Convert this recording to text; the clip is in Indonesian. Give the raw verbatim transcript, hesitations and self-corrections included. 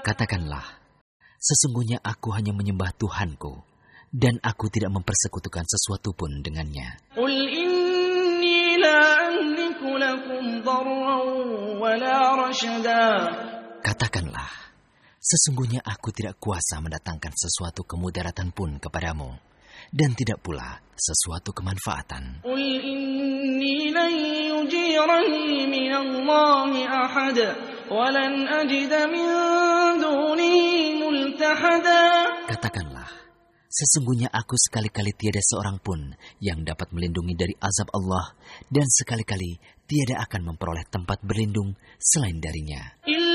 Katakanlah, sesungguhnya aku hanya menyembah Tuhanku, dan aku tidak mempersekutukan sesuatu pun dengannya. قل إني لا أملك لكم ضرا ولا رشدا. Katakanlah, sesungguhnya aku tidak kuasa mendatangkan sesuatu kemudaratan pun kepadamu, dan tidak pula sesuatu kemanfaatan. قل إني لن يجيرني من الله أحد ولن أجد من دونه ملتحدا. Katakanlah, sesungguhnya aku sekali-kali tiada seorang pun yang dapat melindungi dari azab Allah, dan sekali-kali tiada akan memperoleh tempat berlindung selain darinya.